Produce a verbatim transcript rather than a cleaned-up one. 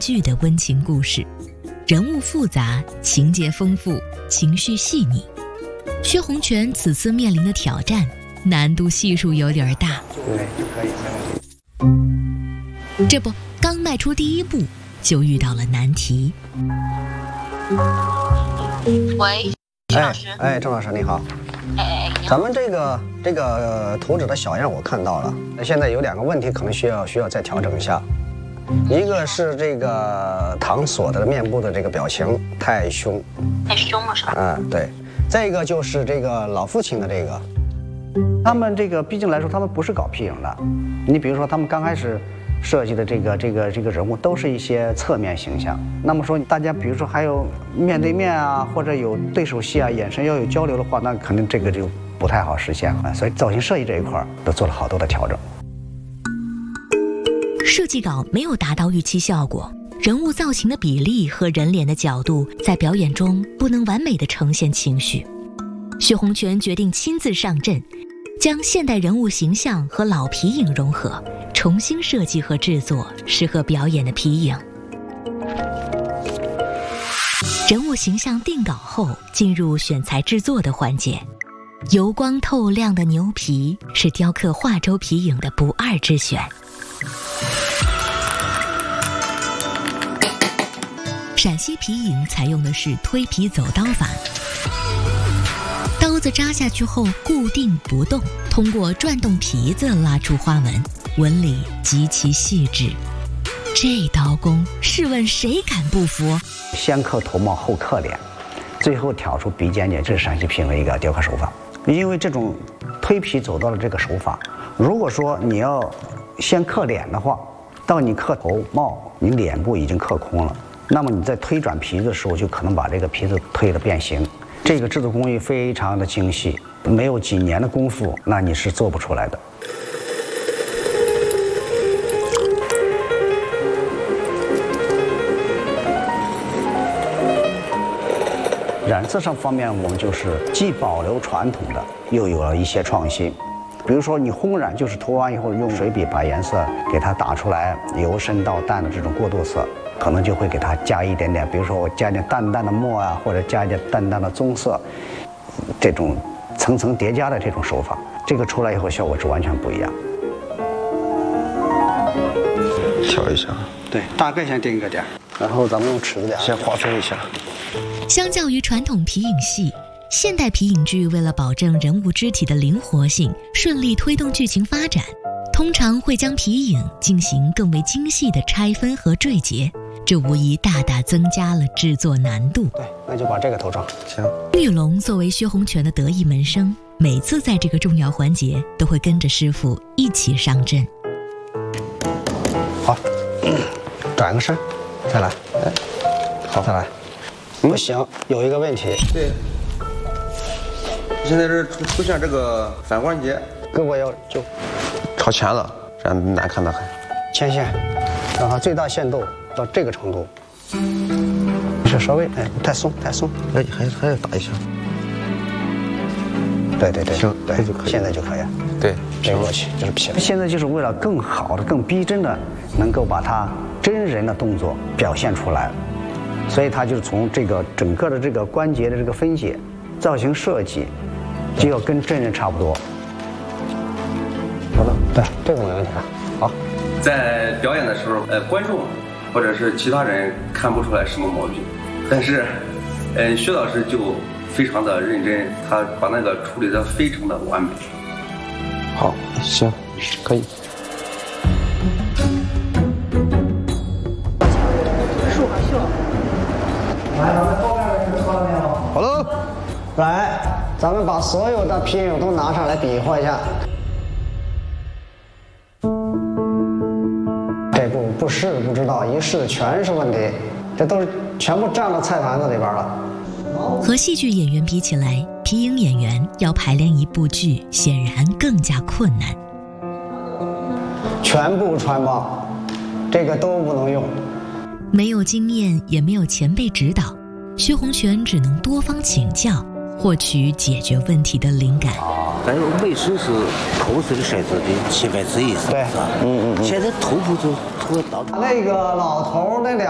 剧的温情故事，人物复杂，情节丰富，情绪细腻。薛洪权此次面临的挑战难度系数有点大。 对，可以，没问题。 这不，刚迈出第一步就遇到了难题。 喂，徐老师。 哎，郑老师你好。 哎，你好。 咱们这个这个图纸的小样我看到了，现在有两个问题可能需要需要再调整一下。一个是这个唐所的面部的这个表情太凶， 太凶了是吧？ 嗯，对。再一个就是这个老父亲的这个， 他们这个毕竟来说，他们不是搞皮影的。你比如说，他们刚开始设计的这个这个这个人物都是一些侧面形象。那么说，大家比如说还有面对面啊，或者有对手戏啊，眼神要有交流的话，那肯定这个就不太好实现了。所以造型设计这一块都做了好多的调整。 设计稿没有达到预期效果，人物造型的比例和人脸的角度在表演中不能完美地呈现情绪。薛洪权决定亲自上阵，将现代人物形象和老皮影融合，重新设计和制作适合表演的皮影。人物形象定稿后，进入选材制作的环节。油光透亮的牛皮是雕刻华州皮影的不二之选。陕西皮影采用的是推皮走刀法，刀子扎下去后固定不动，通过转动皮子拉出花纹，纹理极其细致。这刀工，试问谁敢不服？ 先刻头帽后刻脸，最后挑出鼻尖尖，这是陕西皮影的一个雕刻手法。因为这种推皮走刀的这个手法，如果说你要先刻脸的话，到你刻头帽，你脸部已经刻空了。那么你在推转皮子的时候，就可能把这个皮子推得变形。这个制作工艺非常的精细，没有几年的功夫，那你是做不出来的。染色上方面，我们就是既保留传统的，又有了一些创新。比如说你烘染，就是涂完以后用水笔把颜色给它打出来，由深到淡的这种过渡色。可能就会给它加一点点，比如说我加一点淡淡的墨啊，或者加一点淡淡的棕色，这种层层叠加的这种手法，这个出来以后效果是完全不一样。 调一下， 对，大概先定一个点， 然后咱们用尺子点先划分一下。 相较于传统皮影戏，现代皮影剧为了保证人物肢体的灵活性，顺利推动剧情发展，通常会将皮影进行更为精细的拆分和缀结。这无疑大大增加了制作难度。 对，那就把这个头上。行。 玉龙作为薛洪权的得意门生，每次在这个重要环节都会跟着师傅一起上阵。 好，嗯、转个身，再来。哎，好，再来。嗯、不行，有一个问题。 对。现在是出出现这个反关节， 胳膊要就朝前了，这样难看的很。 牵线，让它最大限度。到这个程度，是稍微哎太松太松， 哎还还要打一下。 对对对， 行， 对这就可以， 现在就可以。 对， 这个过去就是皮了。 现在就是为了更好的、更逼真的，能够把它真人的动作表现出来，所以它就是从这个整个的这个关节的这个分解、造型设计，就要跟真人差不多。 好的，对，这个没问题的。好， 在表演的时候，呃，观众。或者是其他人看不出来什么毛病，但是，呃，薛老师就非常的认真，他把那个处理的非常的完美。 好，行，可以。 竖和秀。 来，咱们后面的人说了没有？ 好了， 来，咱们把所有的皮影都拿上来比划一下。不试不知道，一试全是问题，这都是全部占到菜盘子里边了。 和戏剧演员比起来，皮影演员要排练一部剧显然更加困难。 全部穿帮，这个都不能用。 没有经验，也没有前辈指导，薛洪权只能多方请教，获取解决问题的灵感。 还有美术是口水筛子的七分之一，是吧？ 对，嗯嗯嗯。 现在头部就涂到那个老头那俩。